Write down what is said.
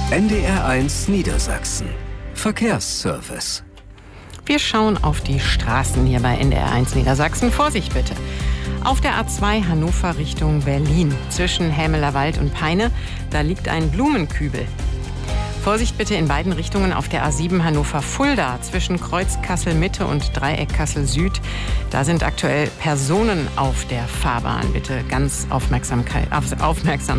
NDR1 Niedersachsen. Verkehrsservice. Wir schauen auf die Straßen hier bei NDR1 Niedersachsen. Vorsicht bitte. Auf der A2 Hannover Richtung Berlin zwischen Hämelerwald und Peine, da liegt ein Blumenkübel. Vorsicht bitte in beiden Richtungen auf der A7 Hannover-Fulda zwischen Kreuz Kassel-Mitte und Dreieck Kassel-Süd. Da sind aktuell Personen auf der Fahrbahn. Bitte ganz aufmerksam